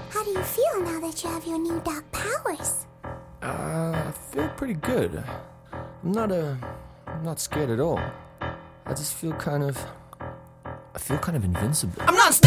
How do you feel now that you have your new dog powers? I feel pretty good. I'm not scared at all. I feel kind of invincible. I'm not